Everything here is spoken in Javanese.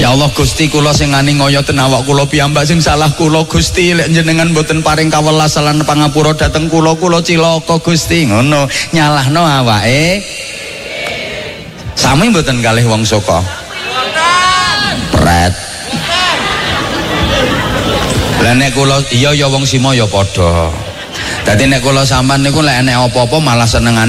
Ya Allah Gusti kula sing ngani ngoyoten awak kula piyambak sing salah kula Gusti lek jenengan boten paring kawelas lan pangapura dhateng kula cilaka Gusti ngono nyalahno awake sami boten kalih wong saka pret lah nek kula iya ya wong simo ya padha dadi nek kula sampean niku lek enek apa-apa malah senengane